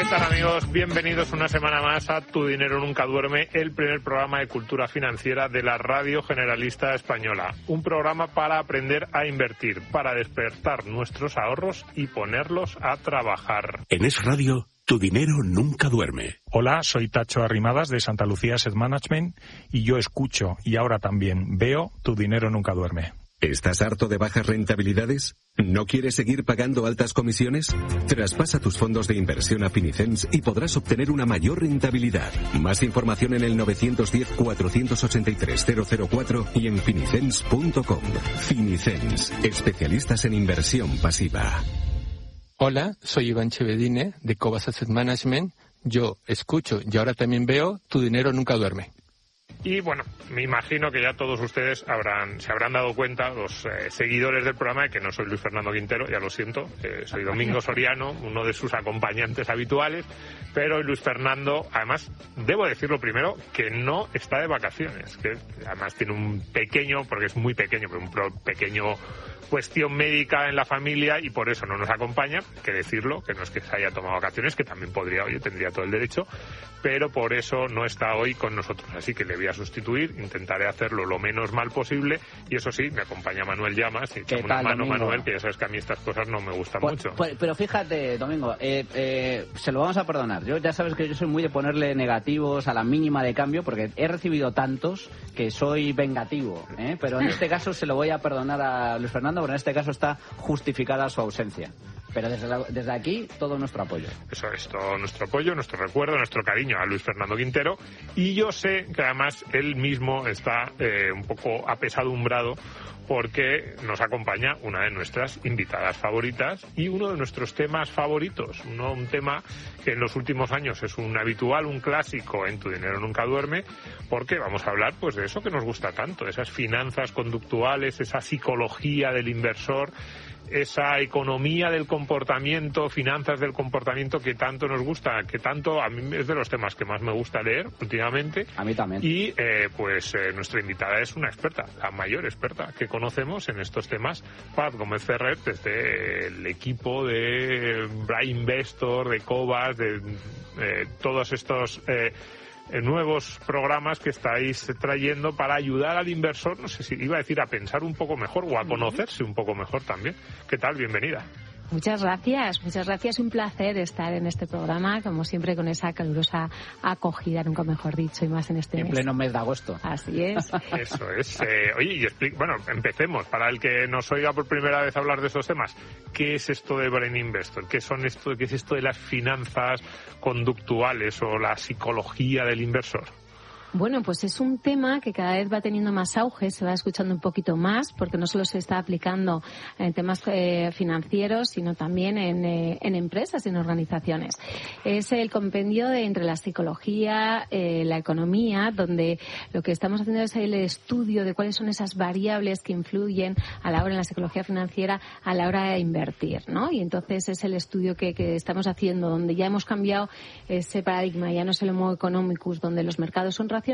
¿Qué tal, amigos? Bienvenidos una semana más a Tu Dinero Nunca Duerme, el primer programa de cultura financiera de la Radio Generalista Española. Un programa para aprender a invertir, para despertar nuestros ahorros y ponerlos a trabajar. En Es Radio, Tu Dinero Nunca Duerme. Hola, soy Tacho Arrimadas de Santa Lucía Asset Management y yo escucho y ahora también veo Tu Dinero Nunca Duerme. ¿Estás harto de bajas rentabilidades? ¿No quieres seguir pagando altas comisiones? Traspasa tus fondos de inversión a Finicens y podrás obtener una mayor rentabilidad. Más información en el 910-483-004 y en finicens.com. Finicens, especialistas en inversión pasiva. Hola, soy Iván Chevedine de Cobas Asset Management. Yo escucho y ahora también veo Tu Dinero Nunca Duerme. Y bueno, me imagino que ya todos ustedes se habrán dado cuenta, los seguidores del programa, de que no soy Luis Fernando Quintero, ya lo siento, soy Domingo Soriano, uno de sus acompañantes habituales, pero Luis Fernando, además, debo decirlo primero, que no está de vacaciones, que además tiene un pequeño, porque es muy pequeño, pero un pequeño cuestión médica en la familia y por eso no nos acompaña, que decirlo, que no es que se haya tomado vacaciones, que también podría, oye, tendría todo el derecho, pero por eso no está hoy con nosotros, así que le voy a sustituir, intentaré hacerlo lo menos mal posible y eso sí, me acompaña Manuel Llamas y echame una mano, Domingo? Manuel, que ya sabes que a mí estas cosas no me gustan mucho. Pero fíjate, Domingo, se lo vamos a perdonar. Yo ya sabes que yo soy muy de ponerle negativos a la mínima de cambio porque he recibido tantos que soy vengativo, pero en este caso se lo voy a perdonar a Luis Fernando, pero en este caso está justificada su ausencia. Pero desde aquí, todo nuestro apoyo. Eso es, todo nuestro apoyo, nuestro recuerdo, nuestro cariño a Luis Fernando Quintero. Y yo sé que además él mismo está un poco apesadumbrado porque nos acompaña una de nuestras invitadas favoritas y uno de nuestros temas favoritos. Un tema que en los últimos años es un habitual, un clásico en Tu Dinero Nunca Duerme, porque vamos a hablar pues de eso que nos gusta tanto, de esas finanzas conductuales, esa psicología del inversor, esa economía del comportamiento, finanzas del comportamiento que tanto nos gusta, que tanto a mí es de los temas que más me gusta leer últimamente. A mí también. Y nuestra invitada es una experta, la mayor experta que conocemos en estos temas, Paz Gómez Ferrer, desde el equipo de Brain Investor, de Cobas, de todos estos nuevos programas que estáis trayendo para ayudar al inversor, no sé si iba a decir a pensar un poco mejor o a conocerse un poco mejor también. ¿Qué tal? Bienvenida. Muchas gracias. Un placer estar en este programa, como siempre, con esa calurosa acogida, nunca mejor dicho, y más en este mes. En pleno mes de agosto. Así es. Eso es. Oye, y empecemos. Para el que nos oiga por primera vez hablar de estos temas, ¿qué es esto de Brain Investor? ¿Qué es esto de las finanzas conductuales o la psicología del inversor? Bueno, pues es un tema que cada vez va teniendo más auge, se va escuchando un poquito más, porque no solo se está aplicando en temas financieros, sino también en empresas y en organizaciones. Es el compendio entre la psicología, la economía, donde lo que estamos haciendo es el estudio de cuáles son esas variables que influyen a la hora en la psicología financiera a la hora de invertir, ¿no? Y entonces es el estudio que estamos haciendo, donde ya hemos cambiado ese paradigma, ya no es el Homo economicus, donde los mercados son racionales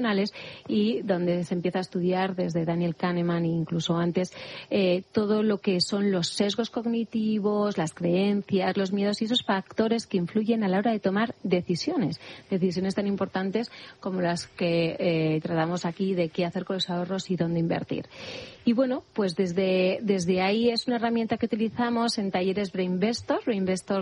y donde se empieza a estudiar desde Daniel Kahneman e incluso antes todo lo que son los sesgos cognitivos, las creencias, los miedos y esos factores que influyen a la hora de tomar decisiones tan importantes como las que tratamos aquí de qué hacer con los ahorros y dónde invertir. Y bueno, pues desde ahí es una herramienta que utilizamos en talleres Brain Investor. Brain Investor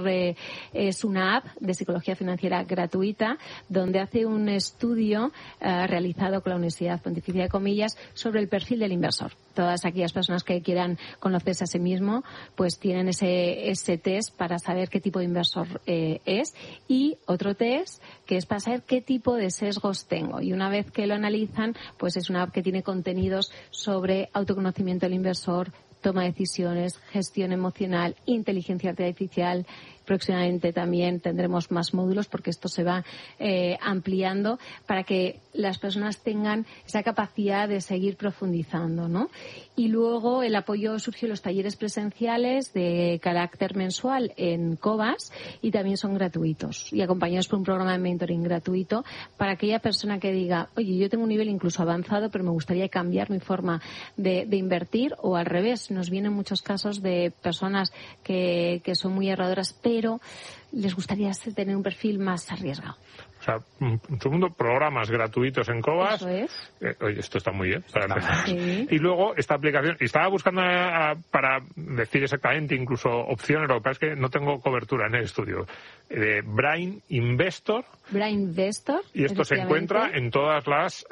es una app de psicología financiera gratuita donde hace un estudio realizado con la Universidad Pontificia de Comillas sobre el perfil del inversor. Todas aquellas personas que quieran conocerse a sí mismo, pues tienen ese test para saber qué tipo de inversor es, y otro test que es para saber qué tipo de sesgos tengo. Y una vez que lo analizan, pues es una app que tiene contenidos sobre autoconocimiento del inversor, toma de decisiones, gestión emocional, inteligencia artificial. Próximamente también tendremos más módulos porque esto se va ampliando para que las personas tengan esa capacidad de seguir profundizando, ¿no? Y luego el apoyo surgió en los talleres presenciales de carácter mensual en Cobas y también son gratuitos y acompañados por un programa de mentoring gratuito para aquella persona que diga, oye, yo tengo un nivel incluso avanzado pero me gustaría cambiar mi forma de invertir, o al revés, nos vienen muchos casos de personas que son muy ahorradoras pero les gustaría tener un perfil más arriesgado. O sea, un segundo, programas gratuitos en Cobas. Eso es. Oye, esto está muy bien, para empezar. Sí. Y luego esta aplicación, y estaba buscando para decir exactamente incluso opciones, lo que pasa es que no tengo cobertura en el estudio, de Brain Investor. Brain Investor. Y esto se encuentra en todas las...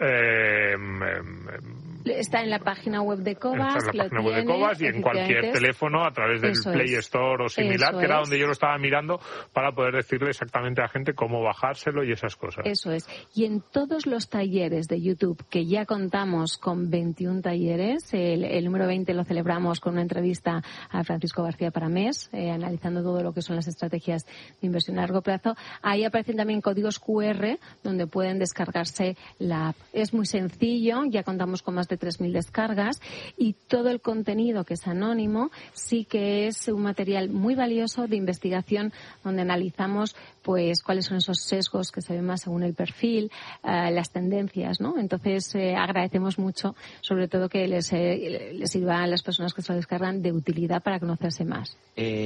está en la página web de Cobas. Está en la página web de Cobas y en cualquier teléfono a través del Play Store o similar, que era donde yo lo estaba mirando, para poder decirle exactamente a la gente cómo bajárselo y esas cosas. Eso es. Y en todos los talleres de YouTube, que ya contamos con 21 talleres, el número 20 lo celebramos con una entrevista a Francisco García Paramés, analizando todo lo que son las estrategias de inversión a largo plazo. Ahí aparecen también códigos QR donde pueden descargarse la app. Es muy sencillo, ya contamos con más de 3.000 descargas y todo el contenido que es anónimo sí que es un material muy valioso de investigación donde analizamos pues cuáles son esos sesgos que se ven más según el perfil, las tendencias, ¿no? Entonces agradecemos mucho, sobre todo que les sirva a las personas que se lo descargan de utilidad para conocerse más.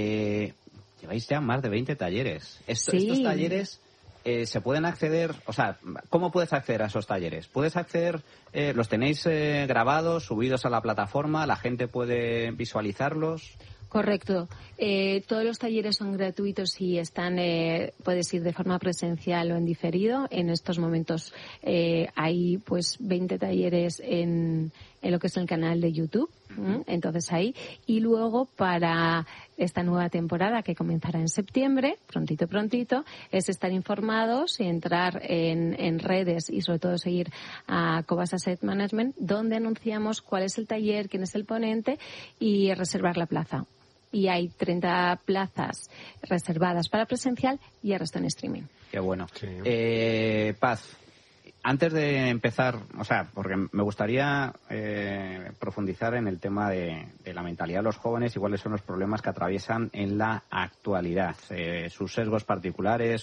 Lleváis ya más de 20 talleres. Sí. Estos talleres se pueden acceder, o sea, ¿cómo puedes acceder a esos talleres? ¿Puedes acceder, los tenéis grabados, subidos a la plataforma, la gente puede visualizarlos? Correcto. Todos los talleres son gratuitos y están, puedes ir de forma presencial o en diferido. En estos momentos hay pues 20 talleres en lo que es el canal de YouTube. Entonces ahí. Y luego para esta nueva temporada que comenzará en septiembre, prontito, es estar informados y entrar en redes y sobre todo seguir a Cobas Asset Management, donde anunciamos cuál es el taller, quién es el ponente y reservar la plaza. Y hay 30 plazas reservadas para presencial y el resto en streaming. Qué bueno. Sí. Paz, antes de empezar, o sea, porque me gustaría profundizar en el tema de la mentalidad de los jóvenes y cuáles son los problemas que atraviesan en la actualidad, sus sesgos particulares,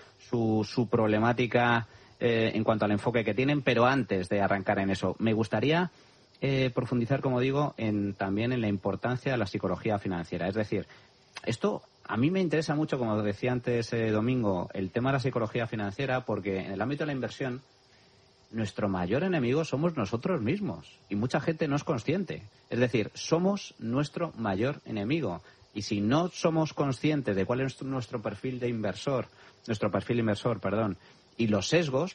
su problemática en cuanto al enfoque que tienen, pero antes de arrancar en eso, me gustaría profundizar, como digo, también en la importancia de la psicología financiera. Es decir, esto a mí me interesa mucho, como decía antes Domingo, el tema de la psicología financiera, porque en el ámbito de la inversión nuestro mayor enemigo somos nosotros mismos y mucha gente no es consciente. Es decir, somos nuestro mayor enemigo y si no somos conscientes de cuál es nuestro perfil inversor, y los sesgos,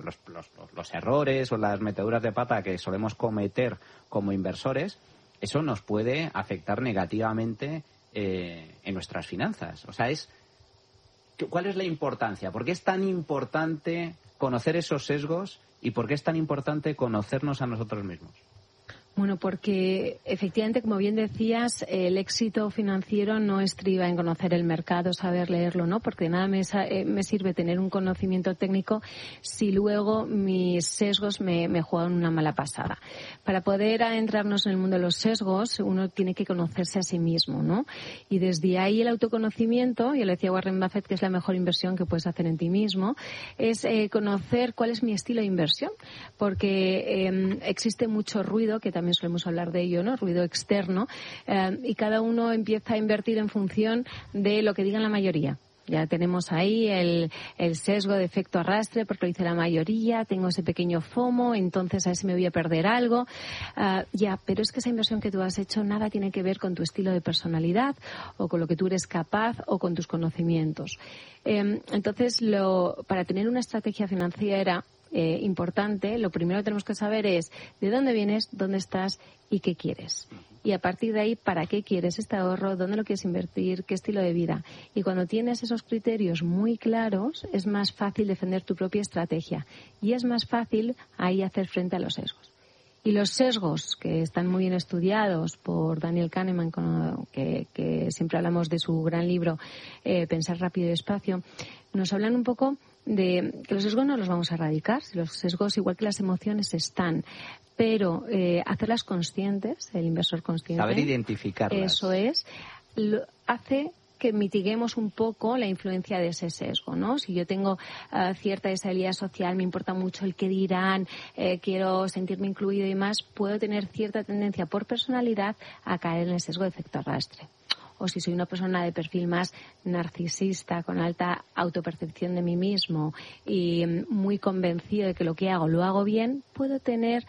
los errores o las meteduras de pata que solemos cometer como inversores, eso nos puede afectar negativamente en nuestras finanzas. O sea, ¿cuál es la importancia? ¿Por qué es tan importante conocer esos sesgos y por qué es tan importante conocernos a nosotros mismos? Bueno, porque efectivamente, como bien decías, el éxito financiero no estriba en conocer el mercado, saber leerlo, ¿no? Porque de nada me sirve tener un conocimiento técnico si luego mis sesgos me juegan una mala pasada. Para poder adentrarnos en el mundo de los sesgos, uno tiene que conocerse a sí mismo, ¿no? Y desde ahí el autoconocimiento, y lo decía Warren Buffett, que es la mejor inversión que puedes hacer en ti mismo, es conocer cuál es mi estilo de inversión. Porque existe mucho ruido, que también solemos hablar de ello, ¿no? Ruido externo, y cada uno empieza a invertir en función de lo que digan la mayoría. Ya tenemos ahí el sesgo de efecto arrastre, porque lo dice la mayoría, tengo ese pequeño FOMO, entonces a ver si me voy a perder algo. Pero es que esa inversión que tú has hecho nada tiene que ver con tu estilo de personalidad o con lo que tú eres capaz o con tus conocimientos. Entonces, para tener una estrategia financiera importante, lo primero que tenemos que saber es de dónde vienes, dónde estás y qué quieres. Y a partir de ahí, ¿para qué quieres este ahorro? ¿Dónde lo quieres invertir? ¿Qué estilo de vida? Y cuando tienes esos criterios muy claros, es más fácil defender tu propia estrategia. Y es más fácil ahí hacer frente a los sesgos. Y los sesgos, que están muy bien estudiados por Daniel Kahneman, que siempre hablamos de su gran libro Pensar rápido y despacio, nos hablan un poco de que los sesgos no los vamos a erradicar. Los sesgos, igual que las emociones, están, pero hacerlas conscientes, el inversor consciente, saber identificarlas, eso es, hace que mitiguemos un poco la influencia de ese sesgo, ¿no? Si yo tengo cierta deshabilidad social, me importa mucho el qué dirán, quiero sentirme incluido y más, puedo tener cierta tendencia por personalidad a caer en el sesgo de efecto arrastre. o si soy una persona de perfil más narcisista, con alta autopercepción de mí mismo y muy convencido de que lo que hago lo hago bien, puedo tener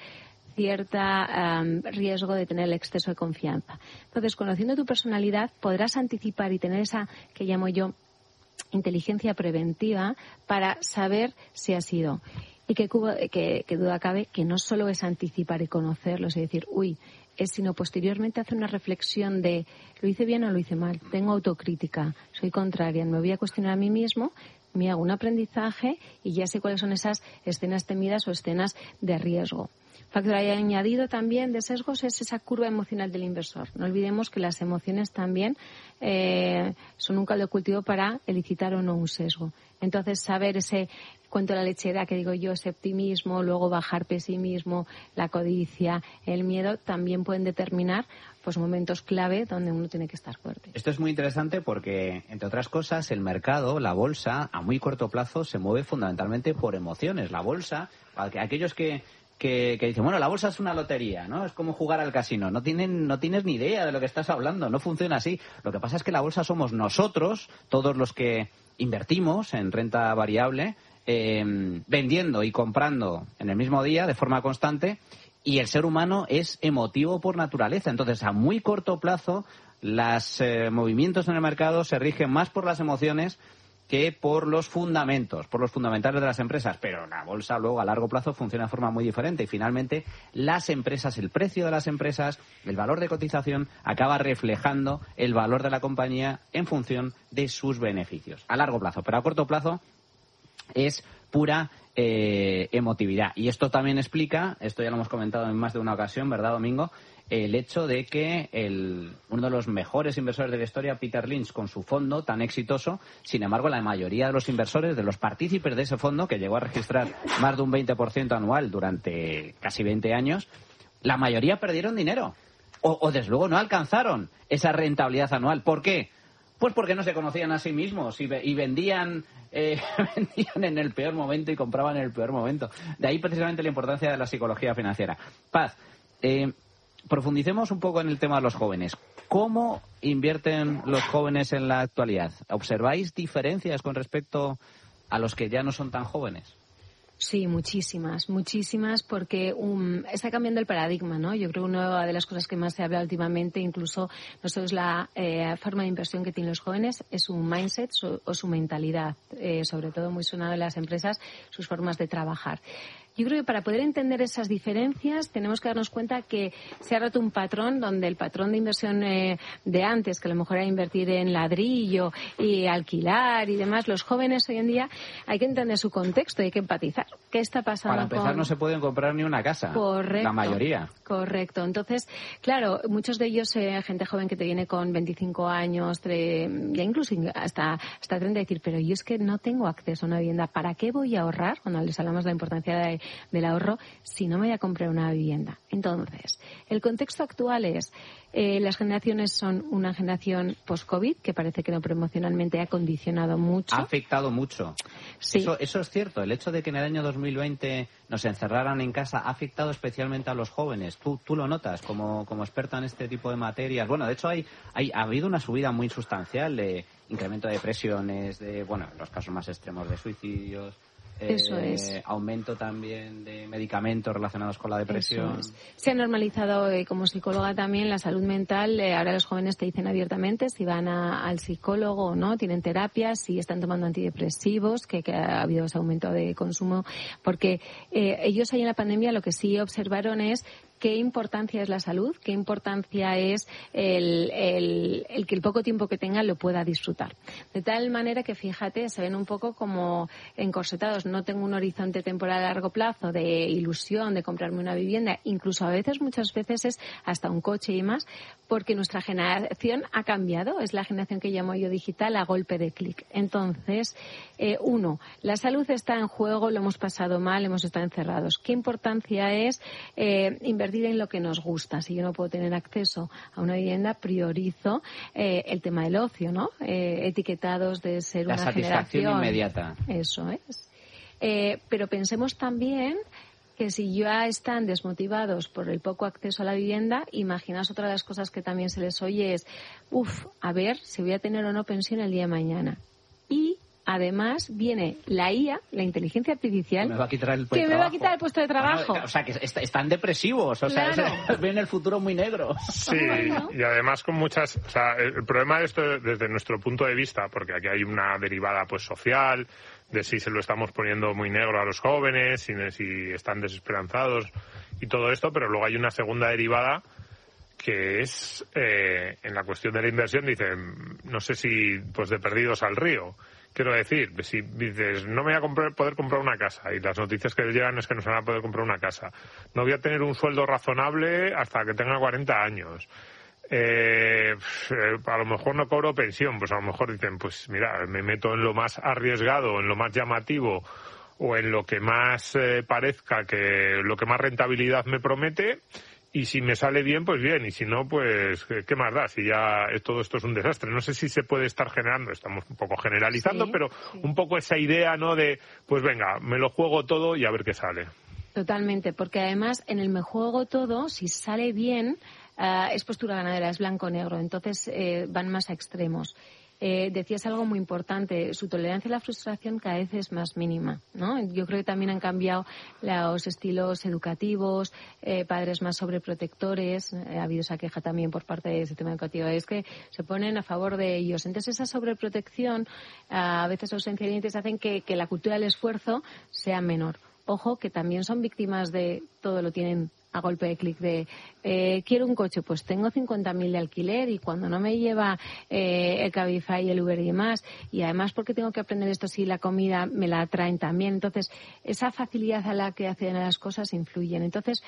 cierta riesgo de tener el exceso de confianza. Entonces, conociendo tu personalidad, podrás anticipar y tener esa que llamo yo inteligencia preventiva para saber si ha sido. Y que duda cabe que no solo es anticipar y conocerlo, es decir, es sino posteriormente hacer una reflexión de ¿lo hice bien o lo hice mal? Tengo autocrítica, soy contraria, me voy a cuestionar a mí mismo, me hago un aprendizaje y ya sé cuáles son esas escenas temidas o escenas de riesgo. Factor añadido también de sesgos es esa curva emocional del inversor. No olvidemos que las emociones también son un caldo de cultivo para elicitar o no un sesgo. Entonces, saber ese cuento de la lechera que digo yo, ese optimismo, luego bajar pesimismo, la codicia, el miedo, también pueden determinar pues momentos clave donde uno tiene que estar fuerte. Esto es muy interesante porque, entre otras cosas, el mercado, la bolsa, a muy corto plazo se mueve fundamentalmente por emociones. La bolsa, aquellos que dicen, bueno, la bolsa es una lotería, ¿no? Es como jugar al casino. No tienes ni idea de lo que estás hablando. No funciona así. Lo que pasa es que la bolsa somos nosotros, todos los que invertimos en renta variable, vendiendo y comprando en el mismo día de forma constante, y el ser humano es emotivo por naturaleza. Entonces, a muy corto plazo, los movimientos en el mercado se rigen más por las emociones que por los fundamentos, por los fundamentales de las empresas. Pero la bolsa luego a largo plazo funciona de forma muy diferente y finalmente las empresas, el precio de las empresas, el valor de cotización acaba reflejando el valor de la compañía en función de sus beneficios a largo plazo. Pero a corto plazo es pura emotividad. Y esto también explica, esto ya lo hemos comentado en más de una ocasión, ¿verdad, Domingo?, el hecho de que uno de los mejores inversores de la historia, Peter Lynch, con su fondo tan exitoso, sin embargo, la mayoría de los inversores, de los partícipes de ese fondo, que llegó a registrar más de un 20% anual durante casi 20 años, la mayoría perdieron dinero. O desde luego no alcanzaron esa rentabilidad anual. ¿Por qué? Pues porque no se conocían a sí mismos y vendían en el peor momento y compraban en el peor momento. De ahí precisamente la importancia de la psicología financiera. Paz, profundicemos un poco en el tema de los jóvenes. ¿Cómo invierten los jóvenes en la actualidad? ¿Observáis diferencias con respecto a los que ya no son tan jóvenes? Sí, muchísimas, porque está cambiando el paradigma, ¿no? Yo creo que una de las cosas que más se habla últimamente, incluso no solo es la forma de inversión que tienen los jóvenes, es su mindset o su mentalidad, sobre todo muy sonado en las empresas, sus formas de trabajar. Yo creo que para poder entender esas diferencias tenemos que darnos cuenta que se ha roto un patrón donde el patrón de inversión de antes, que a lo mejor era invertir en ladrillo y alquilar y demás, los jóvenes hoy en día hay que entender su contexto, hay que empatizar. ¿Qué está pasando? Para empezar no se pueden comprar ni una casa. Correcto. La mayoría. Correcto. Entonces, claro, muchos de ellos, gente joven que te viene con 25 años, ya incluso hasta 30, decir, pero yo es que no tengo acceso a una vivienda. ¿Para qué voy a ahorrar? Cuando les hablamos de la importancia del ahorro, si no me voy a comprar una vivienda. Entonces, el contexto actual es, las generaciones son una generación post-COVID, que parece que no, pero emocionalmente ha condicionado mucho. Ha afectado mucho. Sí. Eso es cierto. El hecho de que en el año 2020 nos encerraran en casa ha afectado especialmente a los jóvenes. Tú lo notas como experta en este tipo de materias. Bueno, de hecho ha habido una subida muy sustancial de incremento de depresiones, de, los casos más extremos de suicidios. Eso es. Aumento también de medicamentos relacionados con la depresión. Eso es. Se ha normalizado, como psicóloga también, la salud mental. Ahora los jóvenes te dicen abiertamente si van al psicólogo o no, tienen terapias, si están tomando antidepresivos, que ha habido ese aumento de consumo, porque ellos ahí en la pandemia lo que sí observaron es qué importancia es la salud, qué importancia es el que el poco tiempo que tengan lo pueda disfrutar. De tal manera que, fíjate, se ven un poco como encorsetados. No tengo un horizonte temporal a largo plazo de ilusión de comprarme una vivienda, incluso muchas veces es hasta un coche y más, porque nuestra generación ha cambiado. Es la generación que llamo yo digital a golpe de clic. Entonces, la salud está en juego, lo hemos pasado mal, hemos estado encerrados. ¿Qué importancia es invertir en lo que nos gusta? Si yo no puedo tener acceso a una vivienda, priorizo el tema del ocio, ¿no? Etiquetados de ser una generación. La satisfacción inmediata. Eso es. Pero pensemos también que si ya están desmotivados por el poco acceso a la vivienda, imaginaos otra de las cosas que también se les oye es, a ver si voy a tener o no pensión el día de mañana. Y además viene la IA, la inteligencia artificial, que me va a quitar el puesto de trabajo. Bueno, o sea, que están depresivos, o sea, claro. Viene el futuro muy negro. Sí, y además con muchas... O sea, el problema de esto desde nuestro punto de vista, porque aquí hay una derivada pues social, de si se lo estamos poniendo muy negro a los jóvenes, si están desesperanzados y todo esto, pero luego hay una segunda derivada que es en la cuestión de la inversión, dicen, no sé si pues de perdidos al río. Quiero decir, si dices, no me voy a poder comprar una casa, y las noticias que llegan es que no se van a poder comprar una casa, no voy a tener un sueldo razonable hasta que tenga 40 años, a lo mejor no cobro pensión, pues a lo mejor dicen, pues mira, me meto en lo más arriesgado, en lo más llamativo, o en lo que más parezca que lo que más rentabilidad me promete, y si me sale bien, pues bien, y si no, pues ¿qué más da? Si ya todo esto es un desastre. No sé si se puede estar generando, estamos un poco generalizando, sí, pero sí, un poco esa idea, ¿no?, de, pues venga, me lo juego todo y a ver qué sale. Totalmente, porque además en el me juego todo, si sale bien, es postura ganadera, es blanco-negro, entonces van más a extremos. Decías algo muy importante, su tolerancia a la frustración cada vez es más mínima, ¿no? Yo creo que también han cambiado los estilos educativos, padres más sobreprotectores, ha habido esa queja también por parte del sistema educativo, es que se ponen a favor de ellos. Entonces esa sobreprotección, a veces ausencia de límites, hacen que la cultura del esfuerzo sea menor. Ojo, que también son víctimas de todo lo tienen a golpe de clic de quiero un coche, pues tengo 50.000 de alquiler y cuando no me lleva el Cabify y el Uber y demás, y además porque tengo que aprender esto si la comida me la traen también. Entonces, esa facilidad a la que acceden a las cosas influyen. Entonces,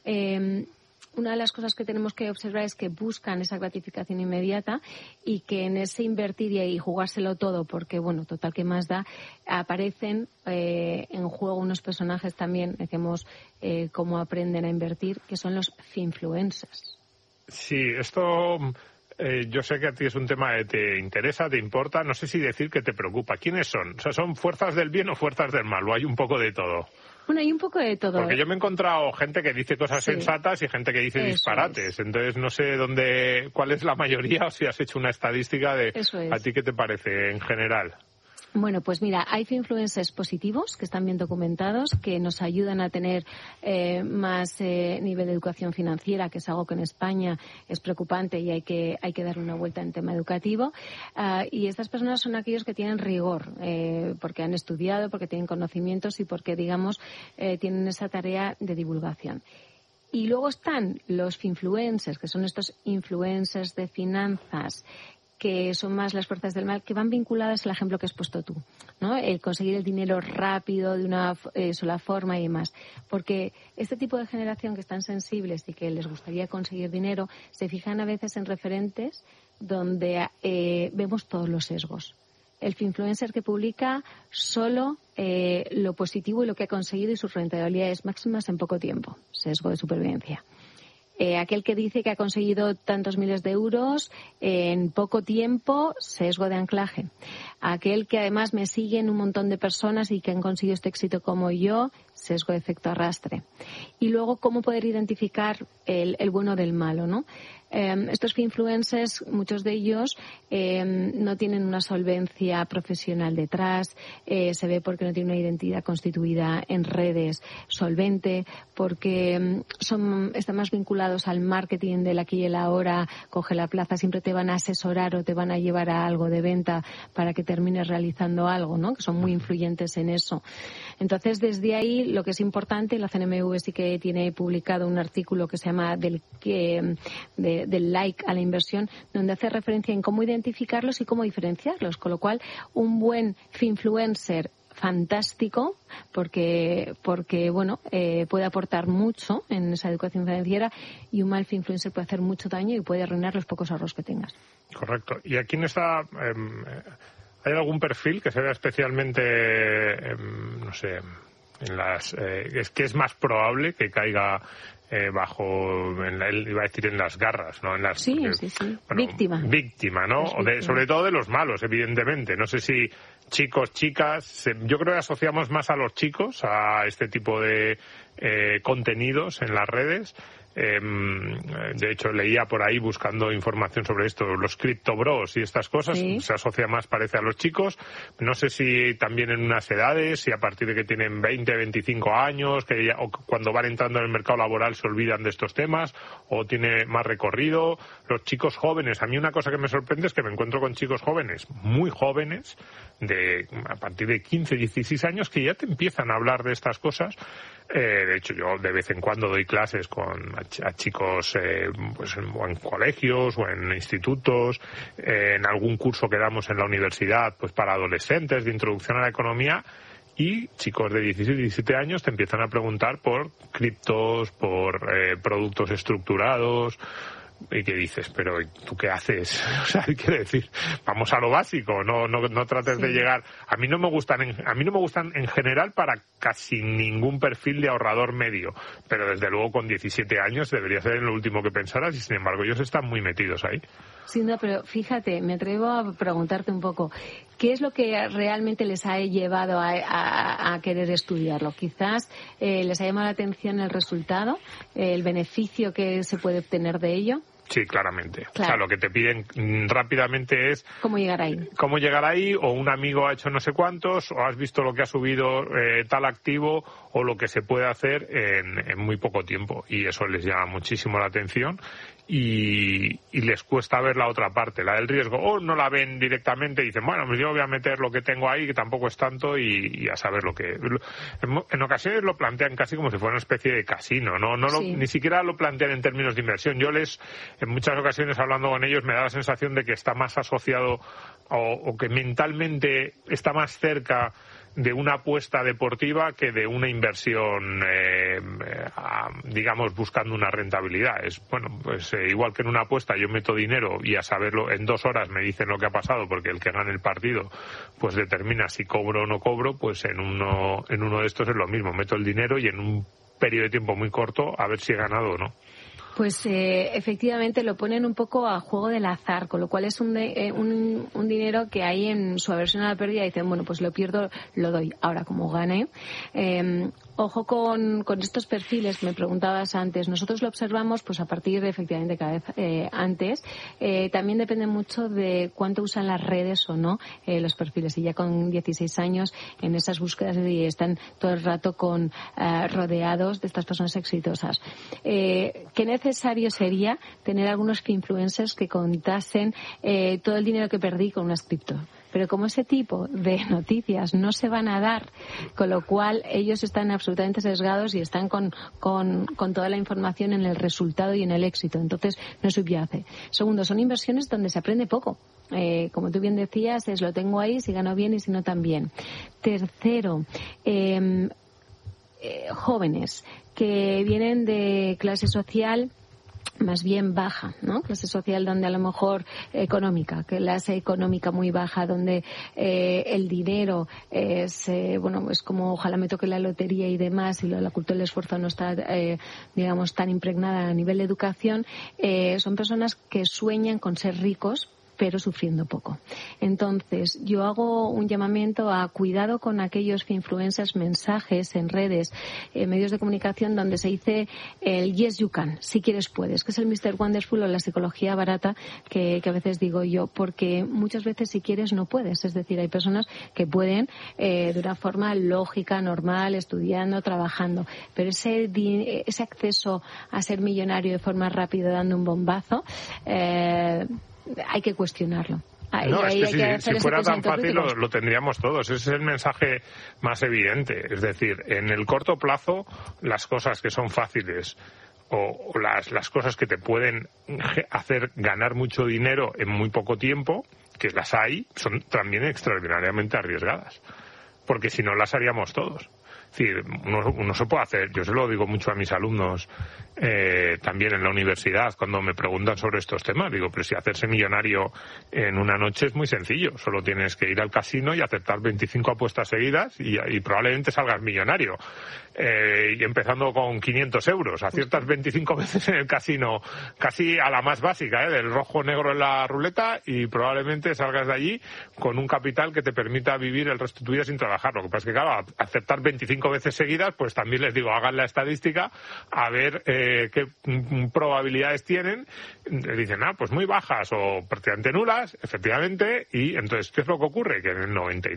una de las cosas que tenemos que observar es que buscan esa gratificación inmediata y que en ese invertir y jugárselo todo, porque, bueno, total, ¿qué más da? Aparecen en juego unos personajes también, decimos, cómo aprenden a invertir, que son los finfluencers. Sí, esto yo sé que a ti es un tema que te interesa, te importa, no sé si decir que te preocupa. ¿Quiénes son? O sea, ¿son fuerzas del bien o fuerzas del mal? ¿O hay un poco de todo? Bueno, hay un poco de todo. Porque yo me he encontrado gente que dice cosas sensatas y gente que dice disparates. Entonces no sé cuál es la mayoría, o si has hecho una estadística de a ti qué te parece en general. Bueno, pues mira, hay influencers positivos que están bien documentados, que nos ayudan a tener más nivel de educación financiera, que es algo que en España es preocupante y hay que darle una vuelta en tema educativo. Y estas personas son aquellos que tienen rigor, porque han estudiado, porque tienen conocimientos y porque, digamos, tienen esa tarea de divulgación. Y luego están los finfluencers, que son estos influencers de finanzas, que son más las fuerzas del mal, que van vinculadas al ejemplo que has puesto tú, ¿no? El conseguir el dinero rápido, de una sola forma y demás. Porque este tipo de generación que están sensibles y que les gustaría conseguir dinero, se fijan a veces en referentes donde vemos todos los sesgos. El finfluencer que publica solo lo positivo y lo que ha conseguido y sus rentabilidades máximas en poco tiempo. Sesgo de supervivencia. Aquel que dice que ha conseguido tantos miles de euros en poco tiempo, sesgo de anclaje. Aquel que además me siguen un montón de personas y que han conseguido este éxito como yo, sesgo de efecto arrastre. Y luego, ¿cómo poder identificar el bueno del malo, ¿no? Estos influencers, muchos de ellos no tienen una solvencia profesional detrás, se ve porque no tienen una identidad constituida en redes solvente, porque están más vinculados al marketing del aquí y el ahora, coge la plaza, siempre te van a asesorar o te van a llevar a algo de venta para que termines realizando algo, ¿no? Que son muy influyentes en eso. Entonces, desde ahí, lo que es importante, la CNMV sí que tiene publicado un artículo que se llama del like a la inversión, donde hace referencia en cómo identificarlos y cómo diferenciarlos, con lo cual un buen finfluencer fantástico porque bueno, puede aportar mucho en esa educación financiera, y un mal finfluencer puede hacer mucho daño y puede arruinar los pocos ahorros que tengas. Correcto. ¿Y aquí no está hay algún perfil que se vea especialmente no sé, en las es que es más probable que caiga iba a decir en las garras, ¿no? Sí. Bueno, víctima, ¿no? Sobre todo de los malos, evidentemente. No sé si chicos, chicas, yo creo que asociamos más a los chicos a este tipo de contenidos en las redes. De hecho, leía por ahí buscando información sobre esto, los criptobros y estas cosas, se asocia más, parece, a los chicos. No sé si también en unas edades, si a partir de que tienen 20, 25 años, o cuando van entrando en el mercado laboral se olvidan de estos temas, o tiene más recorrido. Los chicos jóvenes, a mí una cosa que me sorprende es que me encuentro con chicos jóvenes, muy jóvenes, a partir de 15, 16 años, que ya te empiezan a hablar de estas cosas. De hecho, yo de vez en cuando doy clases a chicos pues o en colegios o en institutos, en algún curso que damos en la universidad pues para adolescentes de introducción a la economía, y chicos de 16, 17 años te empiezan a preguntar por criptos, por productos estructurados. Y que dices, pero ¿tú qué haces? O sea, quiere decir, vamos a lo básico, no trates de llegar. A mí no me gustan en general para casi ningún perfil de ahorrador medio, pero desde luego con 17 años debería ser en lo último que pensaras, y sin embargo ellos están muy metidos ahí. Sí, no, pero fíjate, me atrevo a preguntarte un poco, ¿qué es lo que realmente les ha llevado a querer estudiarlo? Quizás les ha llamado la atención el resultado, el beneficio que se puede obtener de ello. Sí, claramente. Claro. O sea, lo que te piden rápidamente es... ¿Cómo llegar ahí? ¿Cómo llegar ahí? O un amigo ha hecho no sé cuántos, o has visto lo que ha subido tal activo, o lo que se puede hacer en muy poco tiempo. Y eso les llama muchísimo la atención y les cuesta ver la otra parte, la del riesgo. O no la ven directamente y dicen, bueno, pues yo voy a meter lo que tengo ahí, que tampoco es tanto, y a saber lo que... En ocasiones lo plantean casi como si fuera una especie de casino, ni siquiera lo plantean en términos de inversión. En muchas ocasiones, hablando con ellos, me da la sensación de que está más asociado o que mentalmente está más cerca de una apuesta deportiva que de una inversión, digamos, buscando una rentabilidad. Es, bueno, pues igual que en una apuesta yo meto dinero y a saberlo, en 2 horas me dicen lo que ha pasado, porque el que gane el partido pues determina si cobro o no cobro, pues en uno de estos es lo mismo. Meto el dinero y en un periodo de tiempo muy corto a ver si he ganado o no. Pues efectivamente lo ponen un poco a juego del azar, con lo cual es un dinero que hay en su aversión a la pérdida y dicen, bueno, pues lo pierdo, lo doy. Ahora, como gane, ojo con estos perfiles que me preguntabas antes. Nosotros lo observamos pues a partir de, efectivamente, cada vez antes. También depende mucho de cuánto usan las redes o no los perfiles. Y ya con 16 años en esas búsquedas están todo el rato rodeados de estas personas exitosas. ¿Qué necesario sería tener algunos influencers que contasen todo el dinero que perdí con unas cripto? Pero como ese tipo de noticias no se van a dar, con lo cual ellos están absolutamente sesgados y están con toda la información en el resultado y en el éxito. Entonces no subyace. Segundo, son inversiones donde se aprende poco. Como tú bien decías, lo tengo ahí, si gano bien y si no también. Tercero, jóvenes que vienen de clase social más bien baja, ¿no? Clase social donde a lo mejor económica, clase económica muy baja, donde el dinero es como ojalá me toque la lotería y demás, y la cultura del esfuerzo no está, digamos, tan impregnada a nivel de educación. Son personas que sueñan con ser ricos, pero sufriendo poco. Entonces, yo hago un llamamiento a cuidado con aquellos influencers, mensajes en redes, medios de comunicación, donde se dice el yes you can, si quieres puedes, que es el Mr. Wonderful o la psicología barata que a veces digo yo, porque muchas veces si quieres no puedes. Es decir, hay personas que pueden de una forma lógica, normal, estudiando, trabajando, pero ese acceso a ser millonario de forma rápida dando un bombazo, hay que cuestionarlo. No, es que si fuera tan fácil lo tendríamos todos. Ese es el mensaje más evidente. Es decir, en el corto plazo, las cosas que son fáciles o las cosas que te pueden hacer ganar mucho dinero en muy poco tiempo, que las hay, son también extraordinariamente arriesgadas. Porque si no, las haríamos todos. Es decir, uno se puede hacer, yo se lo digo mucho a mis alumnos también en la universidad cuando me preguntan sobre estos temas, digo, pero si hacerse millonario en una noche es muy sencillo, solo tienes que ir al casino y aceptar 25 apuestas seguidas y probablemente salgas millonario, y empezando con 500 euros, aciertas 25 veces en el casino, casi a la más básica, del rojo negro en la ruleta, y probablemente salgas de allí con un capital que te permita vivir el resto de tu vida sin trabajar. Lo que pasa es que, claro, aceptar 25 veces seguidas, pues también les digo, hagan la estadística a ver qué probabilidades tienen. Dicen, pues muy bajas o prácticamente nulas, efectivamente, y entonces, ¿qué es lo que ocurre? Que en el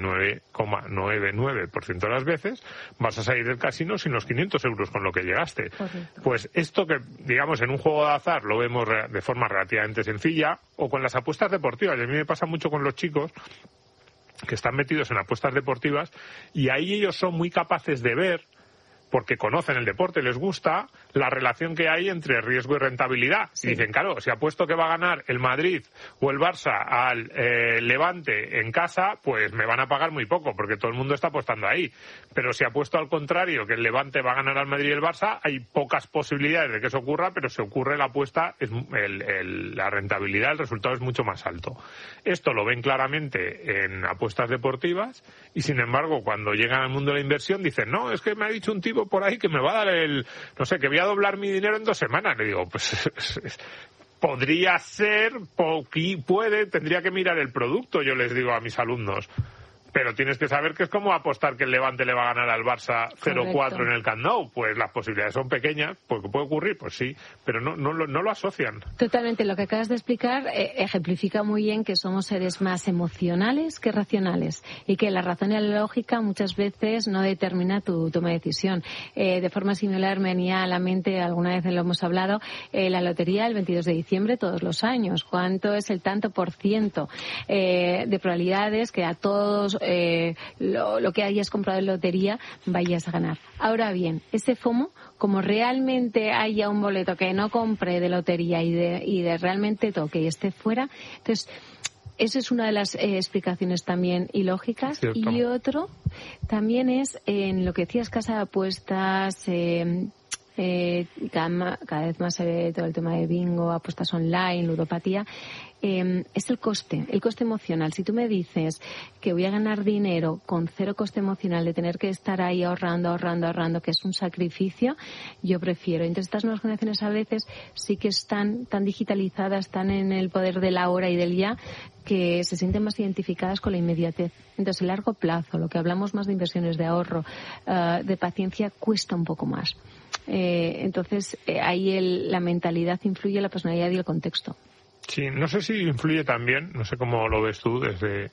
99,99% de las veces vas a salir del casino sin los 500 euros con lo que llegaste. Correcto. Pues esto que, digamos, en un juego de azar lo vemos de forma relativamente sencilla, o con las apuestas deportivas. Y a mí me pasa mucho con los chicos que están metidos en apuestas deportivas, y ahí ellos son muy capaces de ver, porque conocen el deporte, les gusta, la relación que hay entre riesgo y rentabilidad. Sí. Y dicen, claro, si apuesto que va a ganar el Madrid o el Barça al Levante en casa, pues me van a pagar muy poco, porque todo el mundo está apostando ahí. Pero si apuesto al contrario, que el Levante va a ganar al Madrid y el Barça, hay pocas posibilidades de que eso ocurra, pero si ocurre la apuesta, la rentabilidad, el resultado es mucho más alto. Esto lo ven claramente en apuestas deportivas, y sin embargo, cuando llegan al mundo de la inversión, dicen, no, es que me ha dicho un tipo por ahí que me va a dar que voy a doblar mi dinero en 2 semanas. Le digo, pues podría ser, tendría que mirar el producto, yo les digo a mis alumnos. Pero tienes que saber que es como apostar que el Levante le va a ganar al Barça 0-4 en el Camp Nou. Pues las posibilidades son pequeñas, porque puede ocurrir, pues sí, pero no lo asocian. Totalmente, lo que acabas de explicar ejemplifica muy bien que somos seres más emocionales que racionales, y que la razón y la lógica muchas veces no determina tu toma de decisión. De forma similar me venía a la mente, alguna vez lo hemos hablado, la lotería el 22 de diciembre todos los años. ¿Cuánto es el tanto por ciento de probabilidades que a todos lo que hayas comprado en lotería vayas a ganar? Ahora bien, ese FOMO, como realmente haya un boleto que no compre de lotería y de realmente toque y esté fuera, entonces esa es una de las explicaciones también ilógicas. Cierto. Y otro también es en lo que decías, casa de apuestas, cada vez más se ve todo el tema de bingo, apuestas online, ludopatía. Es el coste emocional. Si tú me dices que voy a ganar dinero con cero coste emocional, de tener que estar ahí ahorrando, que es un sacrificio, yo prefiero. Entonces, estas nuevas generaciones a veces sí que están tan digitalizadas, están en el poder de la hora y del ya, que se sienten más identificadas con la inmediatez. Entonces, a largo plazo, lo que hablamos más de inversiones, de ahorro, de paciencia, cuesta un poco más. Entonces, ahí la mentalidad influye, la personalidad y el contexto. Sí, no sé si influye también, no sé cómo lo ves tú desde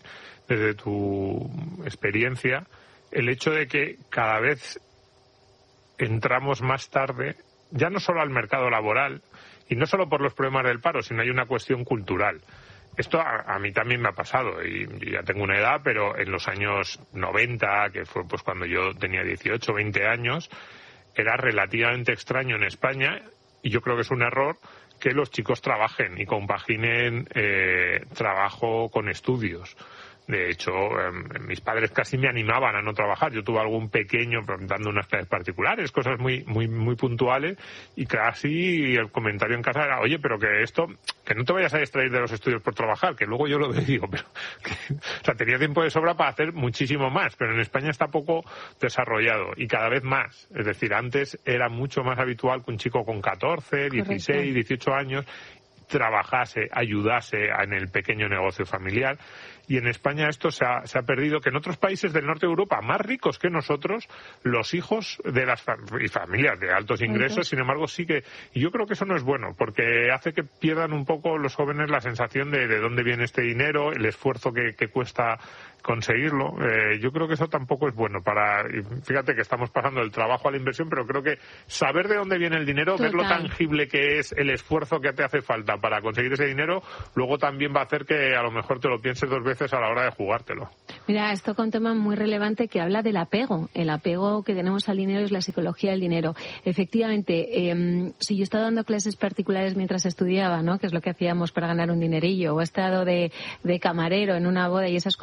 tu experiencia, el hecho de que cada vez entramos más tarde, ya no solo al mercado laboral, y no solo por los problemas del paro, sino hay una cuestión cultural. Esto a mí también me ha pasado, y ya tengo una edad, pero en los años 90, que fue pues cuando yo tenía 18, 20 años, era relativamente extraño en España, y yo creo que es un error que los chicos trabajen y compaginen trabajo con estudios. De hecho, mis padres casi me animaban a no trabajar. Yo tuve algún pequeño dando unas clases particulares, cosas muy puntuales, y casi el comentario en casa era, oye, pero que no te vayas a distraer de los estudios por trabajar, que luego yo lo digo, pero o sea, tenía tiempo de sobra para hacer muchísimo más, pero en España está poco desarrollado, y cada vez más. Es decir, antes era mucho más habitual que un chico con 14, 16, correcto, 18 años trabajase, ayudase en el pequeño negocio familiar. Y en España esto se ha perdido, que en otros países del norte de Europa, más ricos que nosotros, los hijos de las familias de altos ingresos, sin embargo, sí que... Y yo creo que eso no es bueno, porque hace que pierdan un poco los jóvenes la sensación de dónde viene este dinero, el esfuerzo que cuesta conseguirlo. Yo creo que eso tampoco es bueno fíjate que estamos pasando del trabajo a la inversión, pero creo que saber de dónde viene el dinero, ver lo tangible que es el esfuerzo que te hace falta para conseguir ese dinero, luego también va a hacer que a lo mejor te lo pienses 2 veces a la hora de jugártelo. Mira, esto con un tema muy relevante que habla del apego. El apego que tenemos al dinero es la psicología del dinero. Efectivamente, si yo he estado dando clases particulares mientras estudiaba, ¿no?, que es lo que hacíamos para ganar un dinerillo, o he estado de camarero en una boda y esas cosas, ese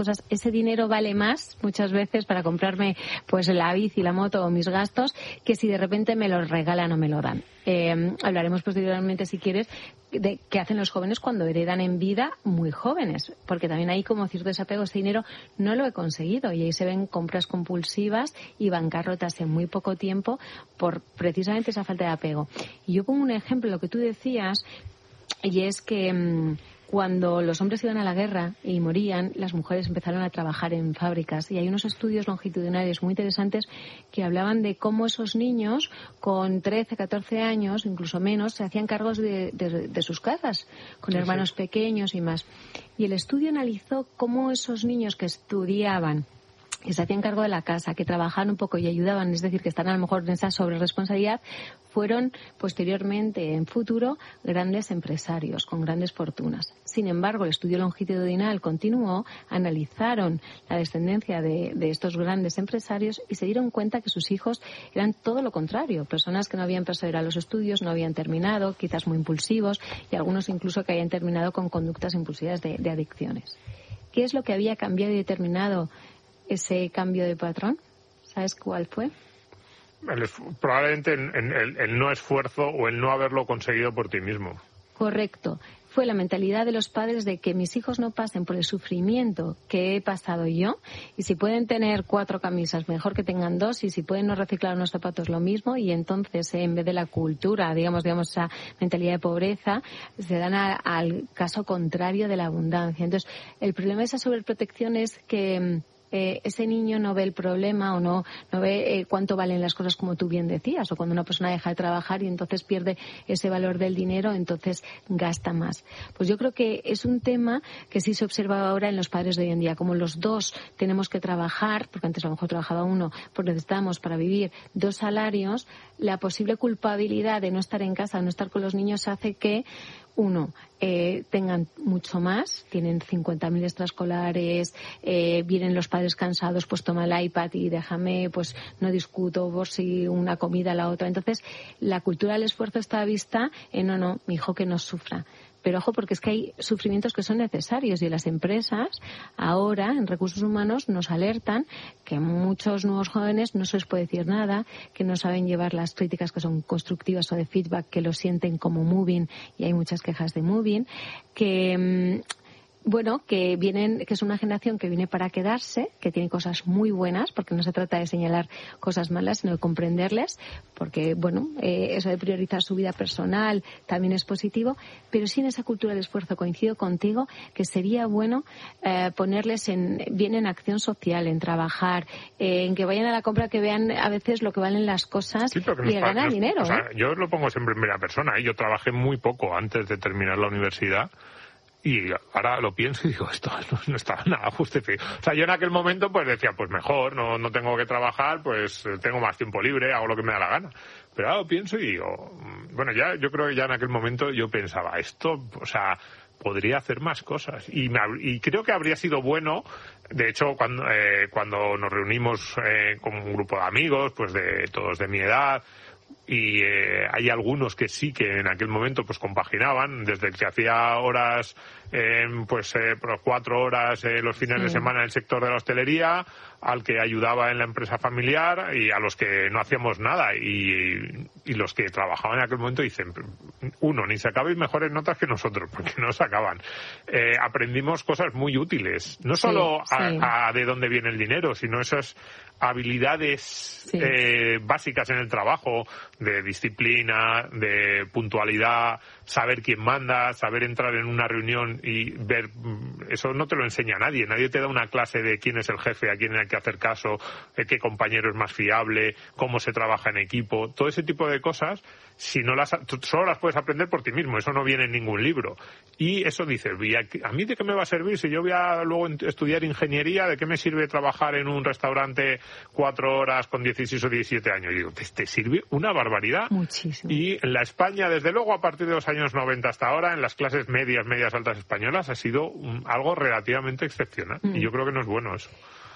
ese dinero vale más muchas veces para comprarme pues la bici, la moto o mis gastos, que si de repente me lo regalan o me lo dan. Hablaremos posteriormente, si quieres, de qué hacen los jóvenes cuando heredan en vida muy jóvenes, porque también hay como cierto desapego. Este dinero no lo he conseguido, y ahí se ven compras compulsivas y bancarrotas en muy poco tiempo por precisamente esa falta de apego. Y yo pongo un ejemplo, lo que tú decías, y es que cuando los hombres iban a la guerra y morían, las mujeres empezaron a trabajar en fábricas, y hay unos estudios longitudinales muy interesantes que hablaban de cómo esos niños con 13, 14 años, incluso menos, se hacían cargos de sus casas, con hermanos pequeños y más. Y el estudio analizó cómo esos niños que estudiaban, que se hacían cargo de la casa, que trabajaban un poco y ayudaban, es decir, que están a lo mejor en esa sobreresponsabilidad, fueron posteriormente, en futuro, grandes empresarios con grandes fortunas. Sin embargo, el estudio longitudinal continuó, analizaron la descendencia de estos grandes empresarios y se dieron cuenta que sus hijos eran todo lo contrario, personas que no habían perseverado los estudios, no habían terminado, quizás muy impulsivos, y algunos incluso que habían terminado con conductas impulsivas de adicciones. ¿Qué es lo que había cambiado y determinado ese cambio de patrón? ¿Sabes cuál fue? Probablemente el no esfuerzo o el no haberlo conseguido por ti mismo. Correcto. Fue la mentalidad de los padres de que mis hijos no pasen por el sufrimiento que he pasado yo, y si pueden tener 4 camisas, mejor que tengan 2, y si pueden no reciclar unos zapatos, lo mismo. Y entonces, en vez de la cultura, digamos esa mentalidad de pobreza, se dan al caso contrario de la abundancia. Entonces, el problema de esa sobreprotección es que ese niño no ve el problema o no ve cuánto valen las cosas, como tú bien decías, o cuando una persona deja de trabajar y entonces pierde ese valor del dinero, entonces gasta más. Pues yo creo que es un tema que sí se observa ahora en los padres de hoy en día. Como los dos tenemos que trabajar, porque antes a lo mejor trabajaba uno, pues necesitamos para vivir 2 salarios, la posible culpabilidad de no estar en casa, de no estar con los niños, hace que uno, tengan mucho más, tienen 50.000 extraescolares, vienen los padres cansados, pues toma el iPad y déjame, pues no discuto por si una comida la otra. Entonces, la cultura del esfuerzo está vista en no, mi hijo que no sufra. Pero ojo, porque es que hay sufrimientos que son necesarios, y las empresas ahora, en recursos humanos, nos alertan que muchos nuevos jóvenes no se les puede decir nada, que no saben llevar las críticas que son constructivas o de feedback, que lo sienten como moving, y hay muchas quejas de moving, que es una generación que viene para quedarse, que tiene cosas muy buenas, porque no se trata de señalar cosas malas, sino de comprenderles, porque, eso de priorizar su vida personal también es positivo, pero sí en esa cultura del esfuerzo coincido contigo que sería bueno ponerles bien en acción social, en trabajar, en que vayan a la compra, que vean a veces lo que valen las cosas, y ganar dinero. O sea, yo lo pongo siempre en primera persona, yo trabajé muy poco antes de terminar la universidad. Y ahora lo pienso y digo, esto no estaba nada justificado. O sea, yo en aquel momento pues decía, pues mejor, no tengo que trabajar, pues tengo más tiempo libre, hago lo que me da la gana. Pero ahora lo pienso y digo, yo creo que ya en aquel momento yo pensaba, esto, o sea, podría hacer más cosas. Y creo que habría sido bueno, de hecho, cuando nos reunimos con un grupo de amigos, pues todos de mi edad, y hay algunos que sí que en aquel momento pues compaginaban, desde el que hacía horas 4 horas los fines de semana en el sector de la hostelería, al que ayudaba en la empresa familiar, y a los que no hacíamos nada, y los que trabajaban en aquel momento dicen, ni sacabais mejores notas que nosotros, porque no sacaban. Aprendimos cosas muy útiles, no solo a de dónde viene el dinero, sino esas habilidades básicas en el trabajo, de disciplina, de puntualidad, saber quién manda, saber entrar en una reunión y ver, eso no te lo enseña nadie te da una clase de quién es el jefe, a quién hay que hacer caso, qué compañero es más fiable, cómo se trabaja en equipo, todo ese tipo de cosas, si no solo las puedes aprender por ti mismo, eso no viene en ningún libro. Y eso dices, ¿a mí de qué me va a servir si yo voy a luego estudiar ingeniería? ¿De qué me sirve trabajar en un restaurante 4 horas con 16 o 17 años? Y digo, te sirve una barbaridad. Muchísimo. Y en la España, desde luego, a partir de los años 90 hasta ahora, en las clases medias altas españolas, ha sido algo relativamente excepcional. Y yo creo que no es bueno eso.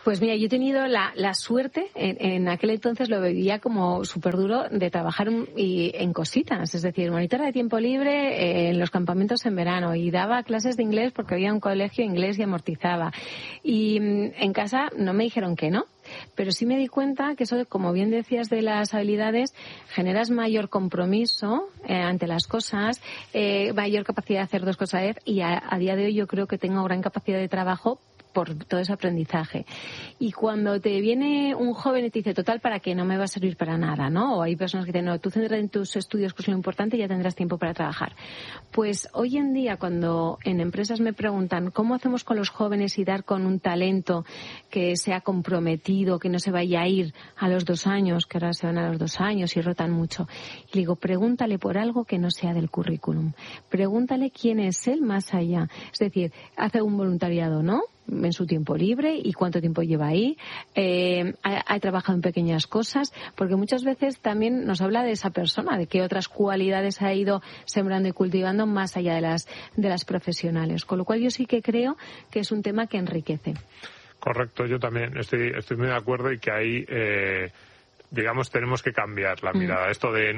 Pues mira, yo he tenido la suerte, en aquel entonces lo vivía como súper duro, de trabajar en cositas, es decir, monitora de tiempo libre en los campamentos en verano, y daba clases de inglés porque había un colegio inglés y amortizaba. Y en casa no me dijeron que no, pero sí me di cuenta que eso, como bien decías, de las habilidades, generas mayor compromiso ante las cosas, mayor capacidad de hacer dos cosas a la vez, y a día de hoy yo creo que tengo gran capacidad de trabajo por todo ese aprendizaje. Y cuando te viene un joven y te dice, total, ¿para qué? No me va a servir para nada, ¿no? O hay personas que dicen, no, tú céntrate en tus estudios, que es lo importante, y ya tendrás tiempo para trabajar. Pues hoy en día, cuando en empresas me preguntan, ¿cómo hacemos con los jóvenes y dar con un talento que sea comprometido, que no se vaya a ir a los 2 años, que ahora se van a los 2 años y rotan mucho? Y le digo, pregúntale por algo que no sea del currículum. Pregúntale quién es él más allá. Es decir, hace un voluntariado, ¿no?, en su tiempo libre, y cuánto tiempo lleva ahí, ha trabajado en pequeñas cosas, porque muchas veces también nos habla de esa persona, de qué otras cualidades ha ido sembrando y cultivando más allá de las profesionales, con lo cual yo sí que creo que es un tema que enriquece. Correcto, yo también estoy muy de acuerdo, y que ahí digamos tenemos que cambiar la mirada. Esto de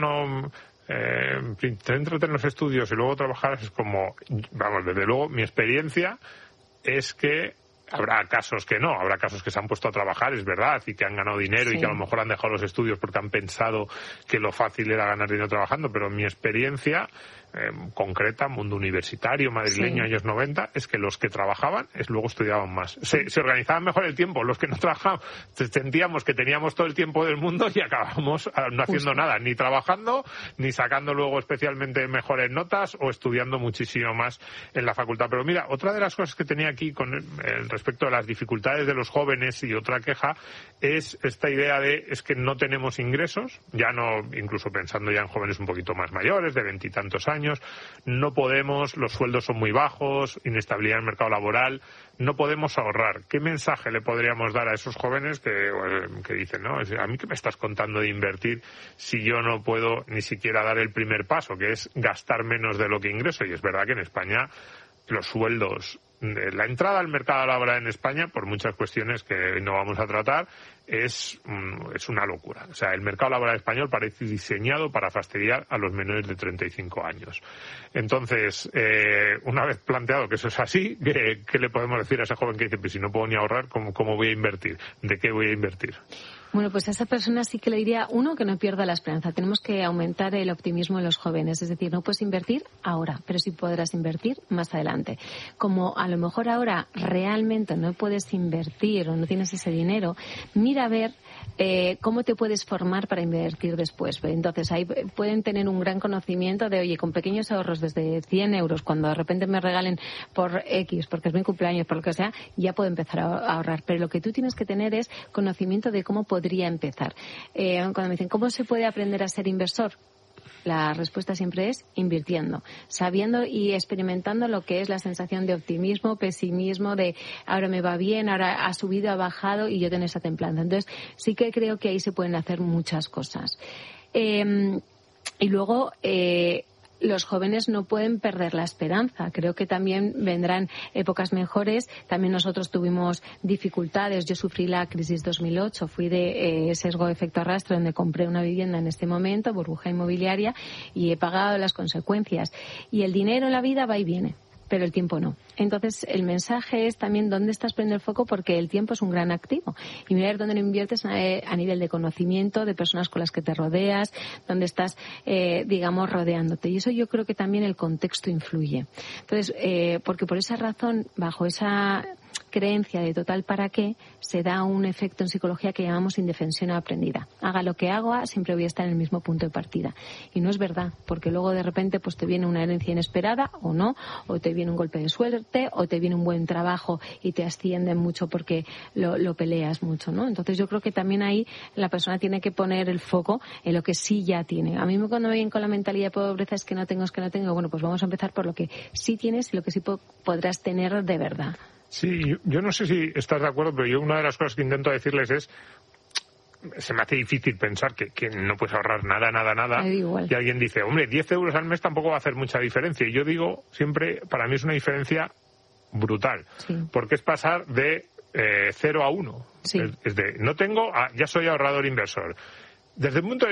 céntrate en los estudios y luego trabajar, es como, vamos, desde luego mi experiencia es que habrá casos que no, habrá casos que se han puesto a trabajar, es verdad, y que han ganado dinero, sí, y que a lo mejor han dejado los estudios porque han pensado que lo fácil era ganar dinero trabajando, pero mi experiencia concreta, mundo universitario, madrileño, sí, años 90, es que los que trabajaban luego estudiaban más. Se organizaban mejor el tiempo. Los que no trabajaban sentíamos que teníamos todo el tiempo del mundo y acabamos no haciendo nada, ni trabajando, ni sacando luego especialmente mejores notas o estudiando muchísimo más en la facultad. Pero mira, otra de las cosas que tenía aquí con respecto a las dificultades de los jóvenes, y otra queja, es esta idea es que no tenemos ingresos, ya no, incluso pensando ya en jóvenes un poquito más mayores, de 20 y tantos años, no podemos, los sueldos son muy bajos, inestabilidad en el mercado laboral, no podemos ahorrar. ¿Qué mensaje le podríamos dar a esos jóvenes que dicen, no, a mí qué me estás contando de invertir si yo no puedo ni siquiera dar el primer paso, que es gastar menos de lo que ingreso? Y es verdad que en España los sueldos, la entrada al mercado laboral en España, por muchas cuestiones que no vamos a tratar, es una locura. O sea, el mercado laboral español parece diseñado para fastidiar a los menores de 35 años. Entonces, una vez planteado que eso es así, ¿qué le podemos decir a ese joven que dice, pues si no puedo ni ahorrar, ¿cómo voy a invertir? ¿De qué voy a invertir? Bueno, pues a esa persona sí que le diría, uno, que no pierda la esperanza. Tenemos que aumentar el optimismo en los jóvenes. Es decir, no puedes invertir ahora, pero sí podrás invertir más adelante. Como a lo mejor ahora realmente no puedes invertir o no tienes ese dinero, mira a ver cómo te puedes formar para invertir después. Entonces, ahí pueden tener un gran conocimiento de, oye, con pequeños ahorros desde 100 euros, cuando de repente me regalen por X, porque es mi cumpleaños, por lo que sea, ya puedo empezar a ahorrar. Pero lo que tú tienes que tener es conocimiento de cómo podría empezar. Cuando me dicen, ¿cómo se puede aprender a ser inversor? La respuesta siempre es invirtiendo, sabiendo y experimentando lo que es la sensación de optimismo, pesimismo, de ahora me va bien, ahora ha subido, ha bajado, y yo tengo esa templanza. Entonces, sí que creo que ahí se pueden hacer muchas cosas. Y luego, los jóvenes no pueden perder la esperanza. Creo que también vendrán épocas mejores. También nosotros tuvimos dificultades. Yo sufrí la crisis 2008. Fui de sesgo de efecto arrastre, donde compré una vivienda en este momento, burbuja inmobiliaria, y he pagado las consecuencias. Y el dinero en la vida va y viene, pero el tiempo no. Entonces, el mensaje es también dónde estás poniendo el foco, porque el tiempo es un gran activo. Y mirar dónde lo inviertes a nivel de conocimiento, de personas con las que te rodeas, dónde estás, digamos, rodeándote. Y eso yo creo que también el contexto influye. Entonces, porque por esa razón, bajo esa creencia de total para qué, se da un efecto en psicología que llamamos indefensión aprendida. Haga lo que haga, siempre voy a estar en el mismo punto de partida. Y no es verdad, porque luego de repente pues te viene una herencia inesperada o no, o te viene un golpe de suerte, o te viene un buen trabajo y te ascienden mucho porque lo peleas mucho, ¿no? Entonces yo creo que también ahí la persona tiene que poner el foco en lo que sí ya tiene. A mí cuando me vienen con la mentalidad de pobreza es que no tengo, bueno, pues vamos a empezar por lo que sí tienes y lo que sí podrás tener de verdad. Sí, yo no sé si estás de acuerdo, pero yo una de las cosas que intento decirles es, se me hace difícil pensar que no puedes ahorrar nada. Y alguien dice, hombre, 10 euros al mes tampoco va a hacer mucha diferencia. Y yo digo siempre, para mí es una diferencia brutal. Sí. Porque es pasar de 0 a 1. Sí. No tengo, ya soy ahorrador inversor. Desde el punto de